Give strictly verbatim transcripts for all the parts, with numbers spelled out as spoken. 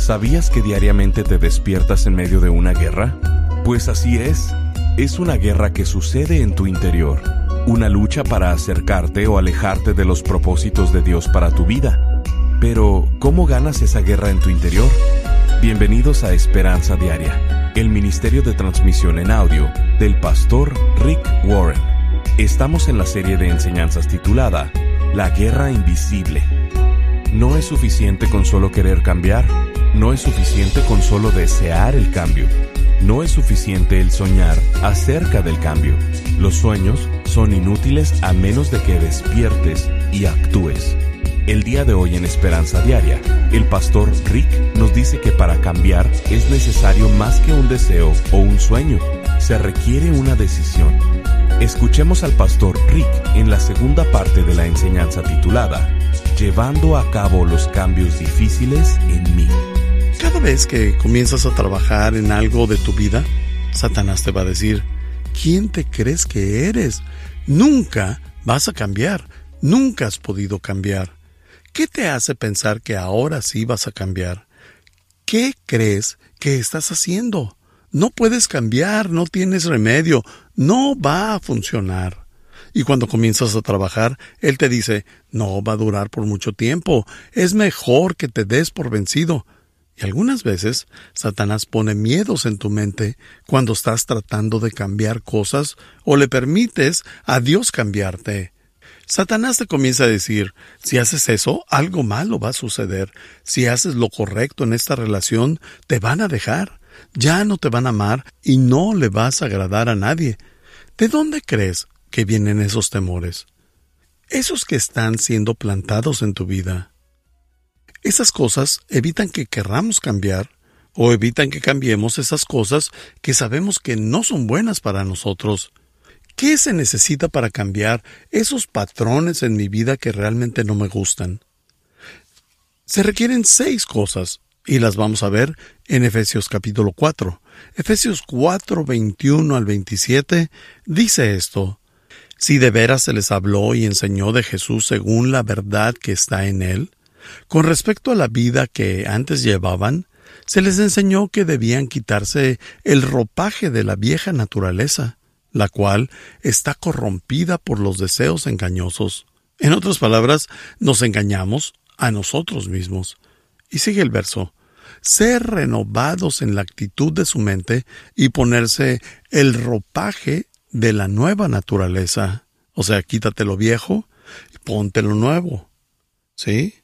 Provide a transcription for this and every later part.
¿Sabías que diariamente te despiertas en medio de una guerra? Pues así es. Es una guerra que sucede en tu interior. Una lucha para acercarte o alejarte de los propósitos de Dios para tu vida. Pero, ¿cómo ganas esa guerra en tu interior? Bienvenidos a Esperanza Diaria, el ministerio de transmisión en audio del pastor Rick Warren. Estamos en la serie de enseñanzas titulada La Guerra Invisible. No es suficiente con solo querer cambiar. No es suficiente con solo desear el cambio. No es suficiente el soñar acerca del cambio. Los sueños son inútiles a menos de que despiertes y actúes. El día de hoy en Esperanza Diaria, el pastor Rick nos dice que para cambiar es necesario más que un deseo o un sueño. Se requiere una decisión. Escuchemos al pastor Rick en la segunda parte de la enseñanza titulada Llevando a cabo los cambios difíciles en mí. Cada vez que comienzas a trabajar en algo de tu vida, Satanás te va a decir, ¿quién te crees que eres? Nunca vas a cambiar, nunca has podido cambiar. ¿Qué te hace pensar que ahora sí vas a cambiar? ¿Qué crees que estás haciendo? No puedes cambiar, no tienes remedio, no va a funcionar. Y cuando comienzas a trabajar, él te dice, no va a durar por mucho tiempo, es mejor que te des por vencido. Y algunas veces, Satanás pone miedos en tu mente cuando estás tratando de cambiar cosas o le permites a Dios cambiarte. Satanás te comienza a decir, si haces eso, algo malo va a suceder. Si haces lo correcto en esta relación, te van a dejar. Ya no te van a amar y no le vas a agradar a nadie. ¿De dónde crees que vienen esos temores? Esos que están siendo plantados en tu vida. Esas cosas evitan que querramos cambiar o evitan que cambiemos esas cosas que sabemos que no son buenas para nosotros. ¿Qué se necesita para cambiar esos patrones en mi vida que realmente no me gustan? Se requieren seis cosas y las vamos a ver en Efesios capítulo cuatro. Efesios cuatro, veintiuno al veintisiete dice esto. Si de veras se les habló y enseñó de Jesús según la verdad que está en él, con respecto a la vida que antes llevaban, se les enseñó que debían quitarse el ropaje de la vieja naturaleza, la cual está corrompida por los deseos engañosos. En otras palabras, nos engañamos a nosotros mismos. Y sigue el verso. Ser renovados en la actitud de su mente y ponerse el ropaje de la nueva naturaleza. O sea, quítate lo viejo y ponte lo nuevo. ¿Sí?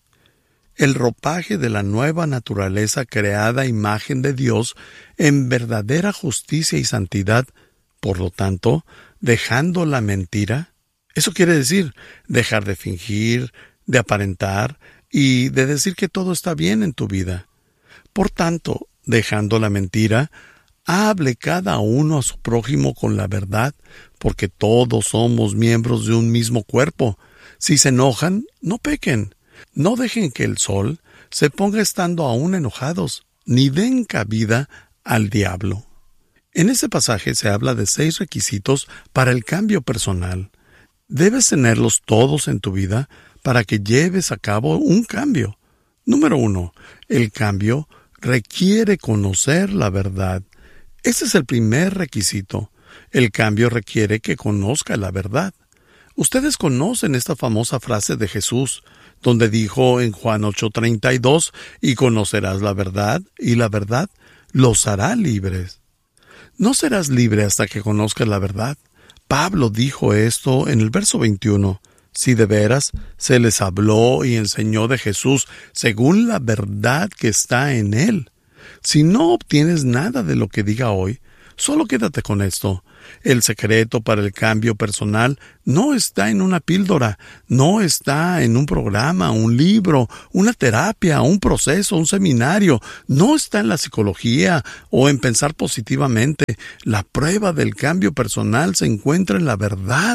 El ropaje de la nueva naturaleza creada a imagen de Dios en verdadera justicia y santidad, por lo tanto, dejando la mentira. Eso quiere decir dejar de fingir, de aparentar y de decir que todo está bien en tu vida. Por tanto, dejando la mentira, hable cada uno a su prójimo con la verdad, porque todos somos miembros de un mismo cuerpo. Si se enojan, no pequen. No dejen que el sol se ponga estando aún enojados, ni den cabida al diablo. En ese pasaje se habla de seis requisitos para el cambio personal. Debes tenerlos todos en tu vida para que lleves a cabo un cambio. Número uno, el cambio requiere conocer la verdad. Ese es el primer requisito. El cambio requiere que conozca la verdad. Ustedes conocen esta famosa frase de Jesús, donde dijo en Juan ocho treinta y dos, y conocerás la verdad, y la verdad los hará libres. No serás libre hasta que conozcas la verdad. Pablo dijo esto en el verso veintiuno. Si de veras se les habló y enseñó de Jesús según la verdad que está en él. Si no obtienes nada de lo que diga hoy, solo quédate con esto. El secreto para el cambio personal no está en una píldora, no está en un programa, un libro, una terapia, un proceso, un seminario, no está en la psicología o en pensar positivamente. La prueba del cambio personal se encuentra en la verdad.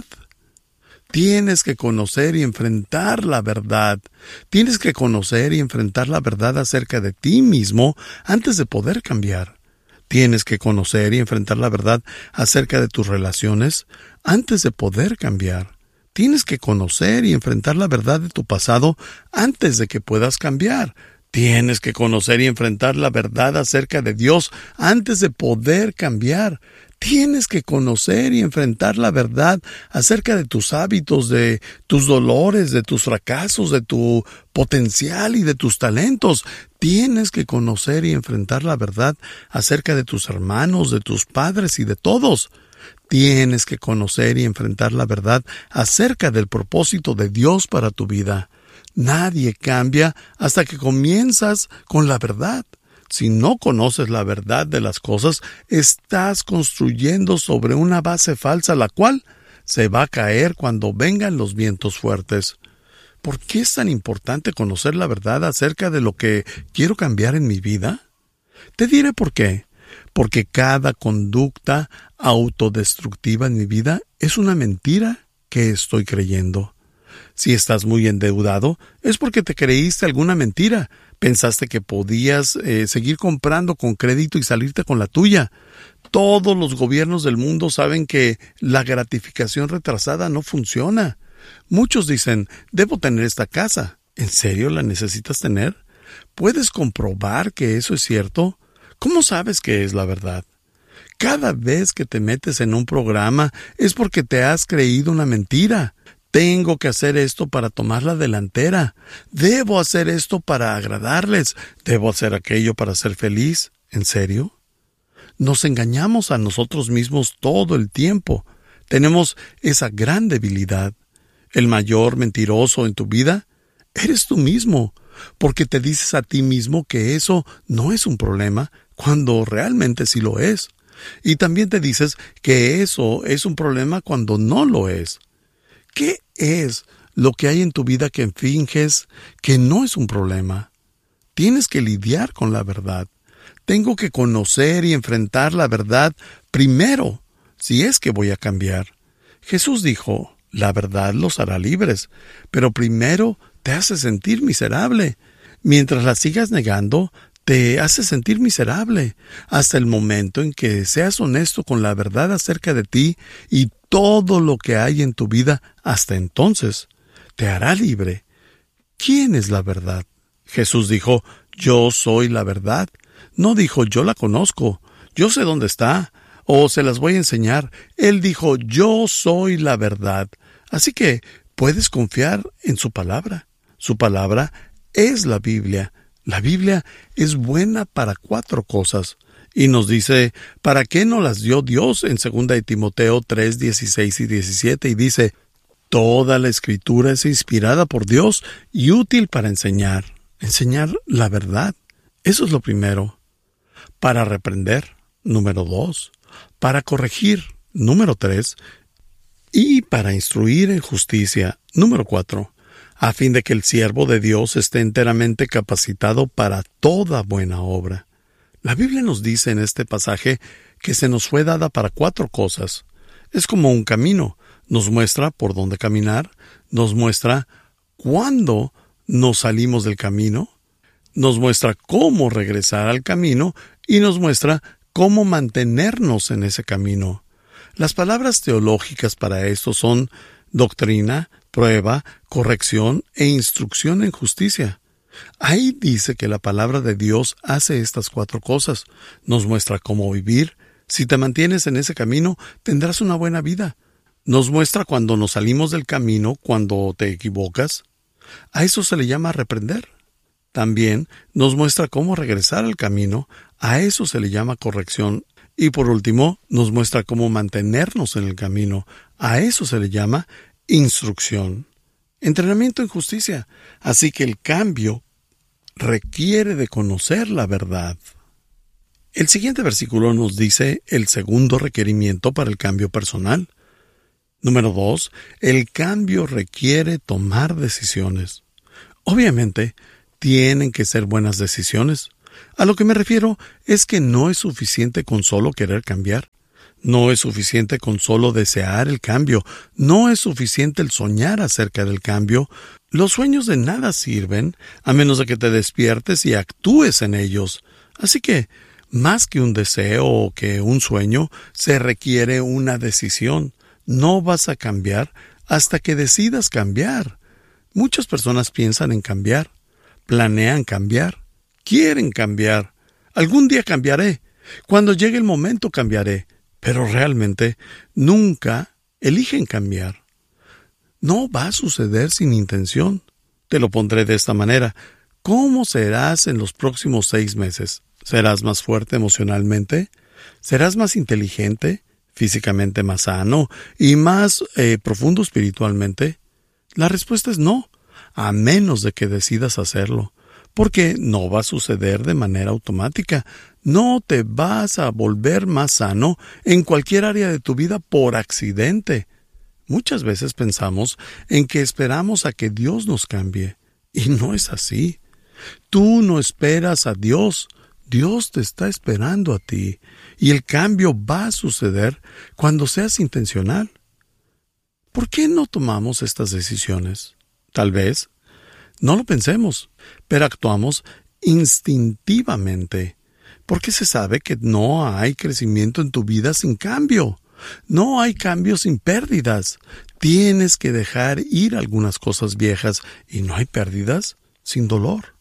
Tienes que conocer y enfrentar la verdad. Tienes que conocer y enfrentar la verdad acerca de ti mismo antes de poder cambiar. Tienes que conocer y enfrentar la verdad acerca de tus relaciones antes de poder cambiar. Tienes que conocer y enfrentar la verdad de tu pasado antes de que puedas cambiar. Tienes que conocer y enfrentar la verdad acerca de Dios antes de poder cambiar. Tienes que conocer y enfrentar la verdad acerca de tus hábitos, de tus dolores, de tus fracasos, de tu potencial y de tus talentos. Tienes que conocer y enfrentar la verdad acerca de tus hermanos, de tus padres y de todos. Tienes que conocer y enfrentar la verdad acerca del propósito de Dios para tu vida. Nadie cambia hasta que comienzas con la verdad. Si no conoces la verdad de las cosas, estás construyendo sobre una base falsa, la cual se va a caer cuando vengan los vientos fuertes. ¿Por qué es tan importante conocer la verdad acerca de lo que quiero cambiar en mi vida? Te diré por qué. Porque cada conducta autodestructiva en mi vida es una mentira que estoy creyendo. Si estás muy endeudado, es porque te creíste alguna mentira. Pensaste que podías eh, seguir comprando con crédito y salirte con la tuya. Todos los gobiernos del mundo saben que la gratificación retrasada no funciona. Muchos dicen, debo tener esta casa. ¿En serio la necesitas tener? ¿Puedes comprobar que eso es cierto? ¿Cómo sabes que es la verdad? Cada vez que te metes en un programa es porque te has creído una mentira. Tengo que hacer esto para tomar la delantera. Debo hacer esto para agradarles. Debo hacer aquello para ser feliz. ¿En serio? Nos engañamos a nosotros mismos todo el tiempo. Tenemos esa gran debilidad. El mayor mentiroso en tu vida eres tú mismo, porque te dices a ti mismo que eso no es un problema, cuando realmente sí lo es. Y también te dices que eso es un problema cuando no lo es. ¿Qué es lo que hay en tu vida que finges que no es un problema? Tienes que lidiar con la verdad. Tengo que conocer y enfrentar la verdad primero, si es que voy a cambiar. Jesús dijo, la verdad los hará libres, pero primero te hace sentir miserable. Mientras la sigas negando, te hace sentir miserable, hasta el momento en que seas honesto con la verdad acerca de ti y todo lo que hay en tu vida. Hasta entonces te hará libre. ¿Quién es la verdad? Jesús dijo, yo soy la verdad. No dijo, yo la conozco, yo sé dónde está, o se las voy a enseñar. Él dijo, yo soy la verdad. Así que puedes confiar en su palabra. Su palabra es la Biblia. La Biblia es buena para cuatro cosas. Y nos dice, ¿para qué no las dio Dios? En segunda de Timoteo tres, dieciséis y diecisiete, y dice, toda la Escritura es inspirada por Dios y útil para enseñar. Enseñar la verdad. Eso es lo primero. Para reprender, número dos. Para corregir, número tres. Y para instruir en justicia, número cuatro. A fin de que el siervo de Dios esté enteramente capacitado para toda buena obra. La Biblia nos dice en este pasaje que se nos fue dada para cuatro cosas. Es como un camino. Nos muestra por dónde caminar, nos muestra cuándo nos salimos del camino, nos muestra cómo regresar al camino y nos muestra cómo mantenernos en ese camino. Las palabras teológicas para esto son doctrina, prueba, corrección e instrucción en justicia. Ahí dice que la palabra de Dios hace estas cuatro cosas. Nos muestra cómo vivir. Si te mantienes en ese camino, tendrás una buena vida. Nos muestra cuando nos salimos del camino, cuando te equivocas. A eso se le llama reprender. También nos muestra cómo regresar al camino. A eso se le llama corrección. Y por último, nos muestra cómo mantenernos en el camino. A eso se le llama instrucción. Entrenamiento en justicia. Así que el cambio requiere de conocer la verdad. El siguiente versículo nos dice el segundo requerimiento para el cambio personal. Número dos, el cambio requiere tomar decisiones. Obviamente, tienen que ser buenas decisiones. A lo que me refiero es que no es suficiente con solo querer cambiar. No es suficiente con solo desear el cambio. No es suficiente el soñar acerca del cambio. Los sueños de nada sirven a menos de que te despiertes y actúes en ellos. Así que, más que un deseo o que un sueño, se requiere una decisión. No vas a cambiar hasta que decidas cambiar. Muchas personas piensan en cambiar, planean cambiar, quieren cambiar. Algún día cambiaré. Cuando llegue el momento cambiaré. Pero realmente nunca eligen cambiar. No va a suceder sin intención. Te lo pondré de esta manera. ¿Cómo serás en los próximos seis meses? ¿Serás más fuerte emocionalmente? ¿Serás más inteligente? ¿Físicamente más sano? ¿Y más eh, profundo espiritualmente? La respuesta es no, a menos de que decidas hacerlo. Porque no va a suceder de manera automática. No te vas a volver más sano en cualquier área de tu vida por accidente. Muchas veces pensamos en que esperamos a que Dios nos cambie. Y no es así. Tú no esperas a Dios. Dios te está esperando a ti. Y el cambio va a suceder cuando seas intencional. ¿Por qué no tomamos estas decisiones? Tal vez no lo pensemos, pero actuamos instintivamente, porque se sabe que no hay crecimiento en tu vida sin cambio. No hay cambio sin pérdidas. Tienes que dejar ir algunas cosas viejas y no hay pérdidas sin dolor.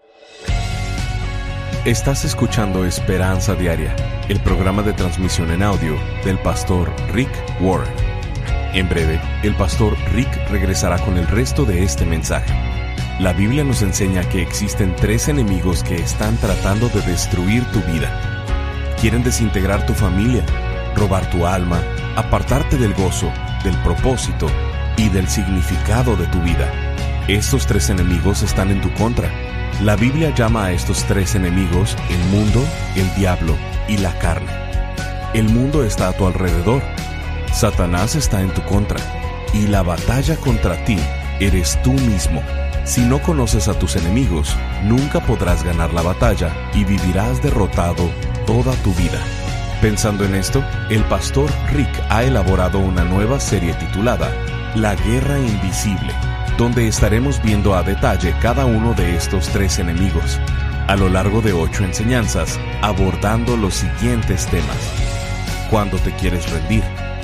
Estás escuchando Esperanza Diaria, el programa de transmisión en audio del pastor Rick Warren. En breve, el pastor Rick regresará con el resto de este mensaje. La Biblia nos enseña que existen tres enemigos que están tratando de destruir tu vida. Quieren desintegrar tu familia, robar tu alma, apartarte del gozo, del propósito y del significado de tu vida. Estos tres enemigos están en tu contra. La Biblia llama a estos tres enemigos el mundo, el diablo y la carne. El mundo está a tu alrededor. Satanás está en tu contra. Y la batalla contra ti eres tú mismo. Si no conoces a tus enemigos, nunca podrás ganar la batalla y vivirás derrotado toda tu vida. Pensando en esto, el pastor Rick ha elaborado una nueva serie titulada La Guerra Invisible, donde estaremos viendo a detalle cada uno de estos tres enemigos, a lo largo de ocho enseñanzas, abordando los siguientes temas. Cuando te quieres rendir,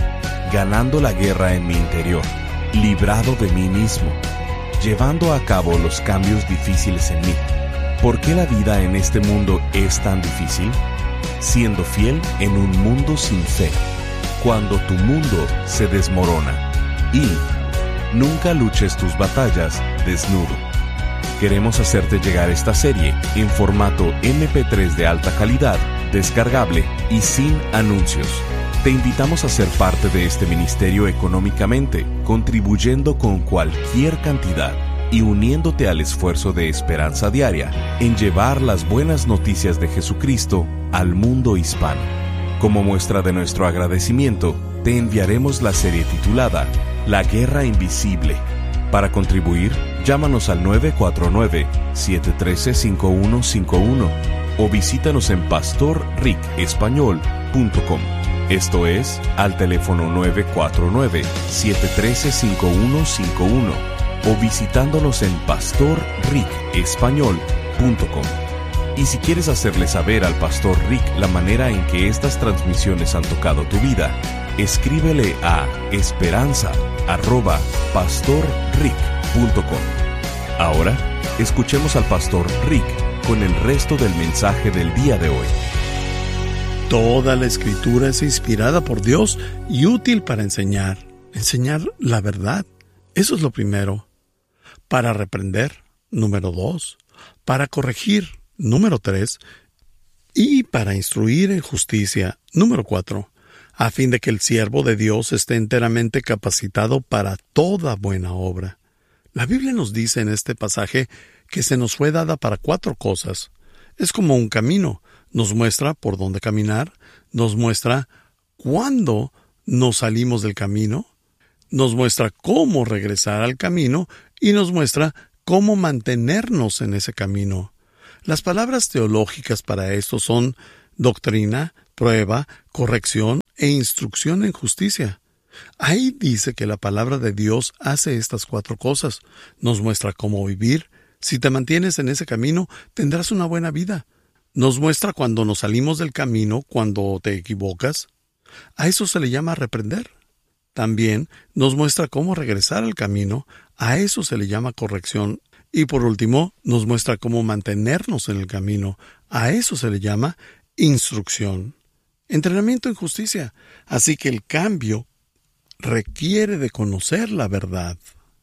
ganando la guerra en mi interior, librado de mí mismo, llevando a cabo los cambios difíciles en mí. ¿Por qué la vida en este mundo es tan difícil? Siendo fiel en un mundo sin fe, cuando tu mundo se desmorona. Y nunca luches tus batallas desnudo. Queremos hacerte llegar esta serie en formato eme pe tres de alta calidad, descargable y sin anuncios. Te invitamos a ser parte de este ministerio económicamente, contribuyendo con cualquier cantidad y uniéndote al esfuerzo de Esperanza Diaria en llevar las buenas noticias de Jesucristo al mundo hispano. Como muestra de nuestro agradecimiento, te enviaremos la serie titulada La Guerra Invisible. Para contribuir, llámanos al nueve cuatro nueve, siete uno tres, cinco uno cinco uno o visítanos en pastor rick español punto com. Esto es, al teléfono nueve cuatro nueve, siete uno tres, cinco uno cinco uno o visitándonos en pastor rick español punto com. Y si quieres hacerle saber al pastor Rick la manera en que estas transmisiones han tocado tu vida, escríbele a esperanza arroba pastor rick punto com. Ahora, escuchemos al pastor Rick con el resto del mensaje del día de hoy. Toda la Escritura es inspirada por Dios y útil para enseñar. Enseñar la verdad. Eso es lo primero. Para reprender. Número dos. Para corregir. Número tres. Y para instruir en justicia. Número cuatro. A fin de que el siervo de Dios esté enteramente capacitado para toda buena obra. La Biblia nos dice en este pasaje que se nos fue dada para cuatro cosas. Es como un camino. Nos muestra por dónde caminar, nos muestra cuándo nos salimos del camino, nos muestra cómo regresar al camino y nos muestra cómo mantenernos en ese camino. Las palabras teológicas para esto son doctrina, prueba, corrección e instrucción en justicia. Ahí dice que la palabra de Dios hace estas cuatro cosas. Nos muestra cómo vivir. Si te mantienes en ese camino, tendrás una buena vida. Nos muestra cuando nos salimos del camino, cuando te equivocas. A eso se le llama reprender. También nos muestra cómo regresar al camino. A eso se le llama corrección. Y por último, nos muestra cómo mantenernos en el camino. A eso se le llama instrucción. Entrenamiento en justicia. Así que el cambio requiere de conocer la verdad.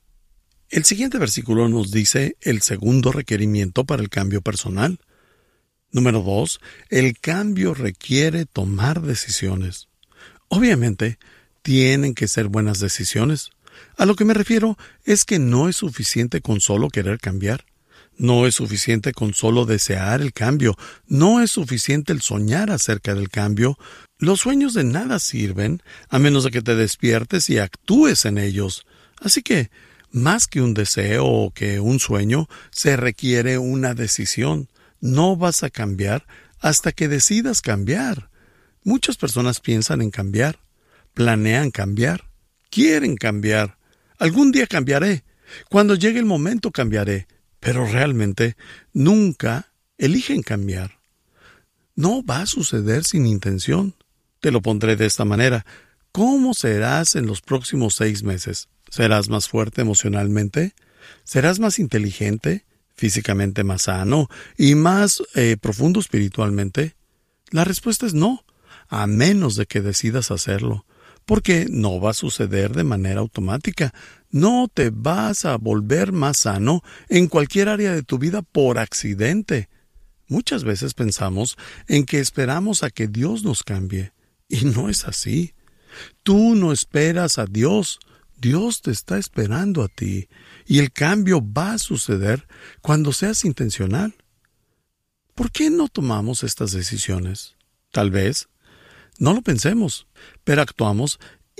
El siguiente versículo nos dice el segundo requerimiento para el cambio personal. Número dos, el cambio requiere tomar decisiones. Obviamente, tienen que ser buenas decisiones. A lo que me refiero es que no es suficiente con solo querer cambiar. No es suficiente con solo desear el cambio. No es suficiente el soñar acerca del cambio. Los sueños de nada sirven a menos de que te despiertes y actúes en ellos. Así que, más que un deseo o que un sueño, se requiere una decisión. No vas a cambiar hasta que decidas cambiar. Muchas personas piensan en cambiar, planean cambiar, quieren cambiar. Algún día cambiaré. Cuando llegue el momento cambiaré. Pero realmente nunca eligen cambiar. No va a suceder sin intención. Te lo pondré de esta manera. ¿Cómo serás en los próximos seis meses? ¿Serás más fuerte emocionalmente? ¿Serás más inteligente? ¿Físicamente más sano? ¿Y más eh, profundo espiritualmente? La respuesta es no, a menos de que decidas hacerlo. Porque no va a suceder de manera automática. No te vas a volver más sano en cualquier área de tu vida por accidente. Muchas veces pensamos en que esperamos a que Dios nos cambie. Y no es así. Tú no esperas a Dios. Dios te está esperando a ti. Y el cambio va a suceder cuando seas intencional. ¿Por qué no tomamos estas decisiones? Tal vez no lo pensemos, pero actuamos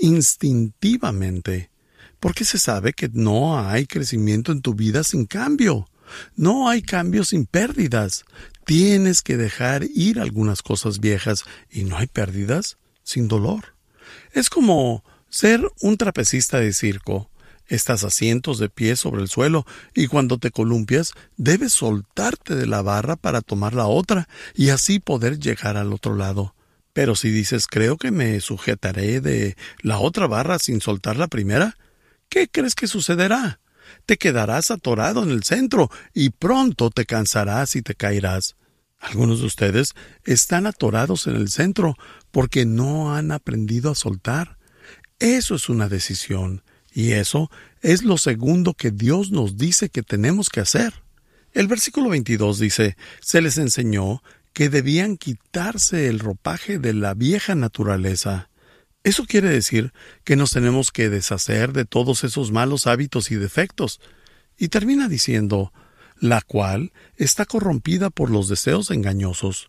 instintivamente, porque se sabe que no hay crecimiento en tu vida sin cambio. No hay cambio sin pérdidas. Tienes que dejar ir algunas cosas viejas y no hay pérdidas sin dolor. Es como ser un trapecista de circo. Estás a cientos de pies sobre el suelo y cuando te columpias debes soltarte de la barra para tomar la otra y así poder llegar al otro lado. Pero si dices, creo que me sujetaré de la otra barra sin soltar la primera, ¿qué crees que sucederá? Te quedarás atorado en el centro y pronto te cansarás y te caerás. Algunos de ustedes están atorados en el centro porque no han aprendido a soltar. Eso es una decisión y eso es lo segundo que Dios nos dice que tenemos que hacer. El versículo veintidós dice, se les enseñó que debían quitarse el ropaje de la vieja naturaleza. Eso quiere decir que nos tenemos que deshacer de todos esos malos hábitos y defectos. Y termina diciendo, la cual está corrompida por los deseos engañosos.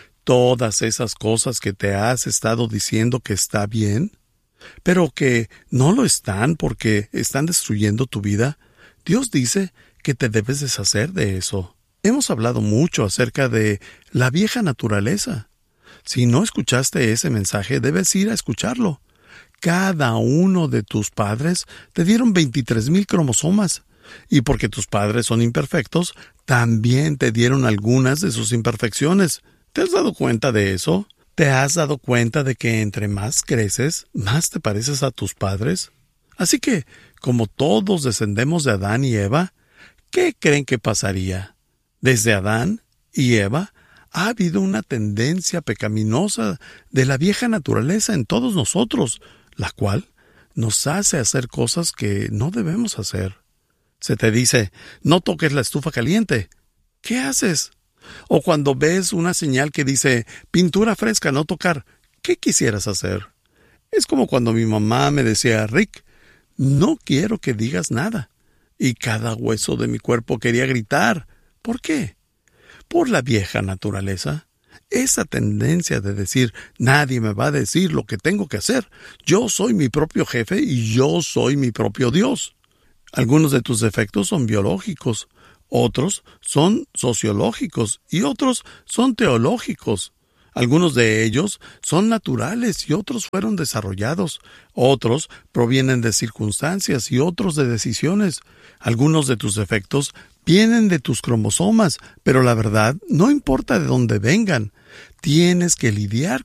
Todas esas cosas que te has estado diciendo que está bien, pero que no lo están porque están destruyendo tu vida, Dios dice que te debes deshacer de eso. Hemos hablado mucho acerca de la vieja naturaleza. Si no escuchaste ese mensaje, debes ir a escucharlo. Cada uno de tus padres te dieron veintitrés mil cromosomas. Y porque tus padres son imperfectos, también te dieron algunas de sus imperfecciones. ¿Te has dado cuenta de eso? ¿Te has dado cuenta de que entre más creces, más te pareces a tus padres? Así que, como todos descendemos de Adán y Eva, ¿qué creen que pasaría? Desde Adán y Eva ha habido una tendencia pecaminosa de la vieja naturaleza en todos nosotros, la cual nos hace hacer cosas que no debemos hacer. Se te dice, no toques la estufa caliente. ¿Qué haces? O cuando ves una señal que dice, pintura fresca, no tocar, ¿qué quisieras hacer? Es como cuando mi mamá me decía, Rick, no quiero que digas nada. Y cada hueso de mi cuerpo quería gritar. ¿Por qué? Por la vieja naturaleza. Esa tendencia de decir, nadie me va a decir lo que tengo que hacer. Yo soy mi propio jefe y yo soy mi propio Dios. Algunos de tus defectos son biológicos, otros son sociológicos y otros son teológicos. Algunos de ellos son naturales y otros fueron desarrollados. Otros provienen de circunstancias y otros de decisiones. Algunos de tus defectos vienen de tus cromosomas, pero la verdad no importa de dónde vengan. Tienes que lidiar